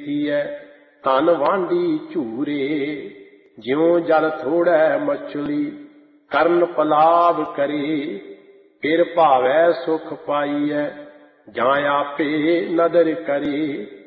ਥੀਐ ਧਨ ਵਾਂਢੀ ਝੂਰੇ। ਜਿਉ ਜਲ ਥੋੜੈ ਮਛਲੀ ਕਰਨ ਪਲਾਵ ਕਰੇ। ਫਿਰ ਭਾਵੈ ਸੁਖ ਪਾਈਐ ਜਾਂ ਆਪੇ ਨਦਰ ਕਰੇ।